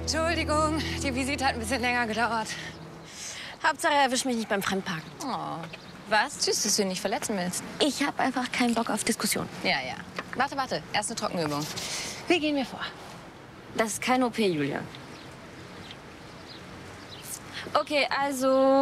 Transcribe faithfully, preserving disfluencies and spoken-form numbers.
Entschuldigung, die Visite hat ein bisschen länger gedauert. Hauptsache, erwisch mich nicht beim Fremdparken. Oh. Was? Tschüss, dass du ihn nicht verletzen willst. Ich habe einfach keinen Bock auf Diskussion. Ja, ja. Warte, warte. Erst eine Trockenübung. Wie gehen wir vor? Das ist keine O P, Julia. Okay, also...